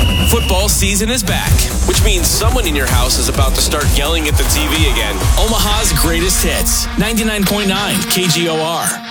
Football season is back, which means someone in your house is about to start yelling at the TV again. Omaha's greatest hits, 99.9 KGOR.